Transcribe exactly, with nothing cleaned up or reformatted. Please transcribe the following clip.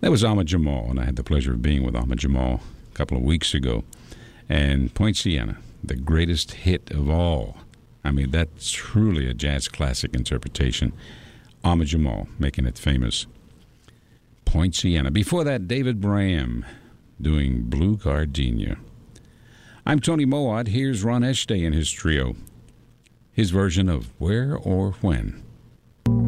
That was Ahmad Jamal, and I had the pleasure of being with Ahmad Jamal a couple of weeks ago. And Poinciana, the greatest hit of all. I mean, that's truly a jazz classic interpretation. Ahmad Jamal making it famous. Poinciana. Before that, David Braham doing Blue Gardenia. I'm Tony Mowat. Here's Ron Estay and his trio. His version of Where or When.